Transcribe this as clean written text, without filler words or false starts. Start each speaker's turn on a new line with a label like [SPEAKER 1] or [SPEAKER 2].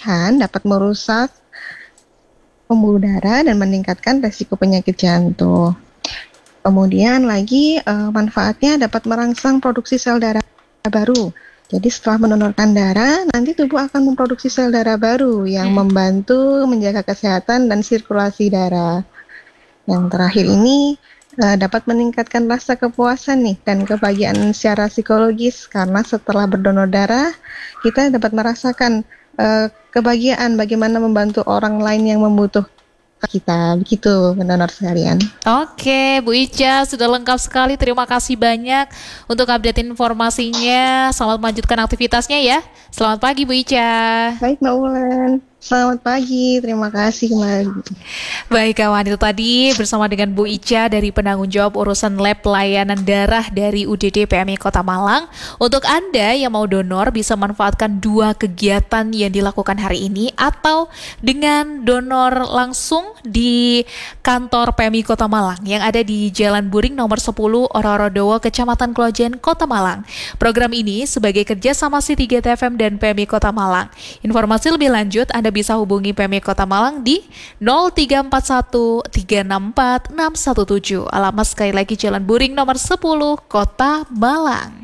[SPEAKER 1] berlebihan dapat merusak pembuluh darah dan meningkatkan resiko penyakit jantung. Kemudian lagi manfaatnya dapat merangsang produksi sel darah baru. Jadi setelah mendonorkan darah, nanti tubuh akan memproduksi sel darah baru yang membantu menjaga kesehatan dan sirkulasi darah. Yang terakhir ini dapat meningkatkan rasa kepuasan nih dan kebahagiaan secara psikologis karena setelah berdonor darah kita dapat merasakan kebahagiaan bagaimana membantu orang lain yang membutuhkan kita. Begitu pendonor sekalian.
[SPEAKER 2] Oke, Bu Ica sudah lengkap sekali. Terima kasih banyak untuk update informasinya. Selamat melanjutkan aktivitasnya ya. Selamat pagi Bu Ica.
[SPEAKER 1] Baik Mbak Ulan. Selamat pagi, terima kasih kembali.
[SPEAKER 2] Baik kawan, itu tadi bersama dengan Bu Ica dari penanggung jawab urusan lab pelayanan darah dari UDD PMI Kota Malang. Untuk Anda yang mau donor bisa manfaatkan 2 kegiatan yang dilakukan hari ini atau dengan donor langsung di kantor PMI Kota Malang yang ada di Jalan Buring nomor 10 Ororodowo, Kecamatan Klojen, Kota Malang. Program ini sebagai kerjasama Si3 TFM dan PMI Kota Malang. Informasi lebih lanjut Anda bisa hubungi PMI Kota Malang di 0341 364 617. Alamat sekali lagi Jalan Buring nomor 10 Kota Malang.